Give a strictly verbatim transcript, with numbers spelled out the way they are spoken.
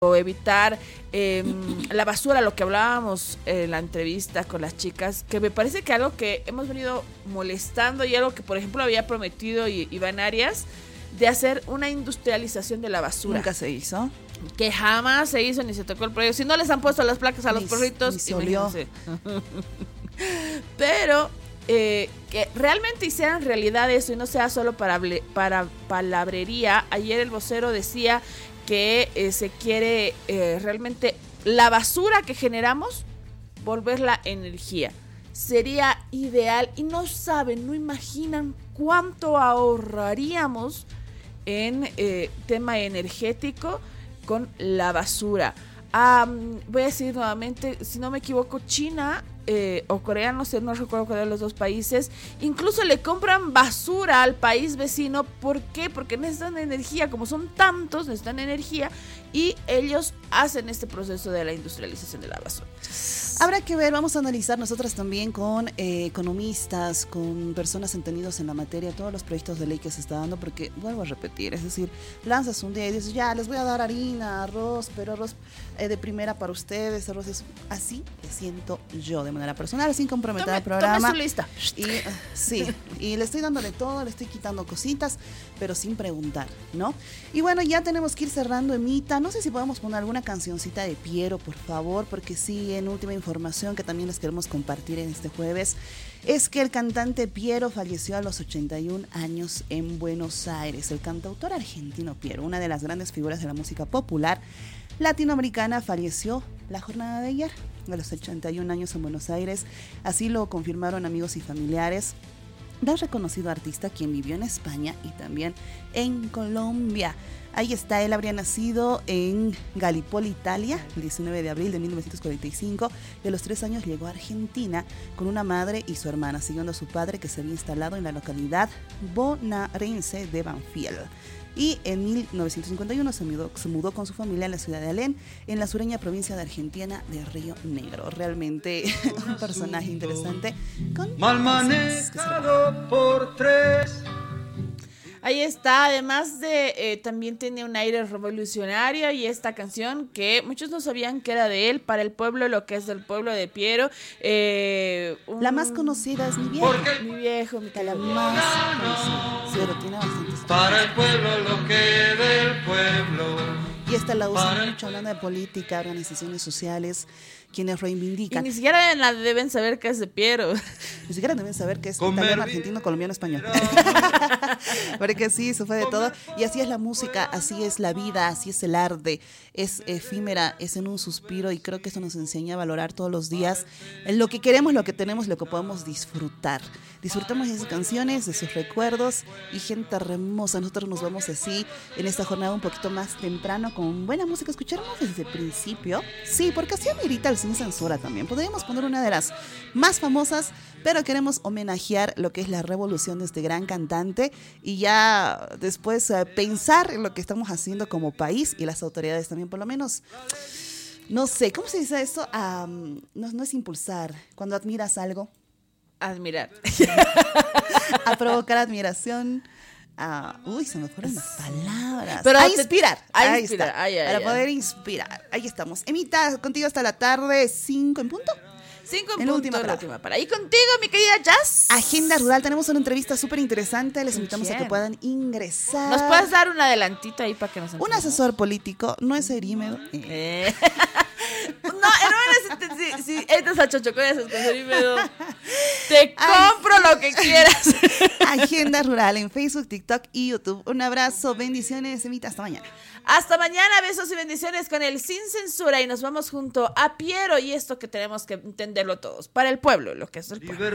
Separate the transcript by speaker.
Speaker 1: o evitar eh, la basura, lo que hablábamos en la entrevista con las chicas, que me parece que algo que hemos venido molestando y algo que, por ejemplo, había prometido Iván Arias, de hacer una industrialización de la basura.
Speaker 2: Nunca se hizo. Que
Speaker 1: jamás se hizo ni se tocó el proyecto. Si no les han puesto las placas a los
Speaker 2: ni,
Speaker 1: perritos,
Speaker 2: ni se olió.
Speaker 1: Pero eh, que realmente hicieran realidad eso y no sea solo para, para palabrería. Ayer el vocero decía que eh, se quiere eh, realmente la basura que generamos volverla energía. Sería ideal y no saben, no imaginan cuánto ahorraríamos en eh, tema energético con la basura. Um, voy a decir nuevamente, si no me equivoco, China eh, o Corea, no sé, no recuerdo cuál de los dos países, incluso le compran basura al país vecino. ¿Por qué? Porque necesitan energía, como son tantos, necesitan energía y ellos hacen este proceso de la industrialización de la basura.
Speaker 2: Habrá que ver, vamos a analizar nosotras también con eh, economistas, con personas entendidos en la materia, todos los proyectos de ley que se está dando, porque vuelvo a repetir, es decir, lanzas un día y dices, ya, les voy a dar harina, arroz, pero arroz eh, de primera para ustedes, arroz es... Así me siento yo de manera personal, sin comprometer
Speaker 1: tome,
Speaker 2: al programa.
Speaker 1: Tome su lista.
Speaker 2: Y, uh, sí, y le estoy dándole todo, le estoy quitando cositas, pero sin preguntar, ¿no? Y bueno, ya tenemos que ir cerrando, Emita. No sé si podemos poner alguna cancioncita de Piero, por favor, porque sí, en última información que también les queremos compartir en este jueves, es que el cantante Piero falleció a los ochenta y un años en Buenos Aires. El cantautor argentino Piero, una de las grandes figuras de la música popular latinoamericana, falleció la jornada de ayer, a los ochenta y un años en Buenos Aires. Así lo confirmaron amigos y familiares del reconocido artista, quien vivió en España y también en Colombia. Ahí está, él habría nacido en Gallipoli, Italia, el diecinueve de abril de mil novecientos cuarenta y cinco, y a los tres años llegó a Argentina con una madre y su hermana, siguiendo a su padre, que se había instalado en la localidad bonaerense de Banfield. Y en mil novecientos cincuenta y uno se mudó, se mudó con su familia a la ciudad de Alén, en la sureña provincia de Argentina de Río Negro. Realmente un personaje interesante. Con
Speaker 3: mal manejado por tres.
Speaker 1: Ahí está, además de, eh, también tiene un aire revolucionario y esta canción que muchos no sabían que era de él, Para el pueblo, lo que es del pueblo de Piero. Eh, un...
Speaker 2: La más conocida es Mi viejo.
Speaker 1: Mi viejo, mi
Speaker 2: La más conocida. Sí, pero tiene bastantes.
Speaker 3: Para el pueblo, lo que del pueblo.
Speaker 2: Y esta la usan mucho hablando de política, organizaciones sociales, quienes reivindican.
Speaker 1: Y ni siquiera la deben saber que es de Piero.
Speaker 2: Ni siquiera deben saber que es italiano, argentino, colombiano, español. Porque sí, eso fue de todo. Y así es la música, así es la vida, así es el arte. Es efímera, es en un suspiro, y creo que eso nos enseña a valorar todos los días en lo que queremos, lo que tenemos, lo que podemos disfrutar. Disfrutemos de sus canciones, de sus recuerdos, y gente hermosa. Nosotros nos vamos así en esta jornada un poquito más temprano con buena música. Escucharemos desde el principio. Sí, porque así amerita el Sin Censura también. Podríamos poner una de las más famosas, pero queremos homenajear lo que es la revolución de este gran cantante y ya después eh, pensar en lo que estamos haciendo como país y las autoridades también, por lo menos. No sé, ¿cómo se dice eso? Um, no, no es impulsar. Cuando admiras algo.
Speaker 1: Admirar.
Speaker 2: A provocar admiración. Uh, uy, se me fueron las palabras.
Speaker 1: Pero
Speaker 2: a
Speaker 1: te,
Speaker 2: inspirar.
Speaker 1: A
Speaker 2: ahí
Speaker 1: inspirar.
Speaker 2: Está.
Speaker 1: Ay, ay,
Speaker 2: para
Speaker 1: ay.
Speaker 2: poder inspirar. Ahí estamos. Emita, contigo hasta la tarde, cinco en punto.
Speaker 1: Cinco en
Speaker 2: en
Speaker 1: punto,
Speaker 2: última
Speaker 1: la
Speaker 2: parada.
Speaker 1: última para. Y contigo, mi querida Jazz.
Speaker 2: Agenda Rural, tenemos una entrevista súper interesante. Les invitamos
Speaker 1: ¿Quién?
Speaker 2: a que puedan ingresar.
Speaker 1: ¿Nos puedes dar un adelantito ahí para que nos
Speaker 2: Un
Speaker 1: enteremos?
Speaker 2: asesor político, no es Erímedo.
Speaker 1: Eh. No, hermana, si, si, si entras a Chochocoyas con Erímedo, te compro Ay. Lo que quieras.
Speaker 2: Agenda Rural en Facebook, TikTok y YouTube. Un abrazo, bendiciones, Emita, hasta mañana.
Speaker 1: Hasta mañana, besos y bendiciones con el Sin Censura, y nos vamos junto a Piero y esto que tenemos que entenderlo todos, para el pueblo, lo que es el pueblo.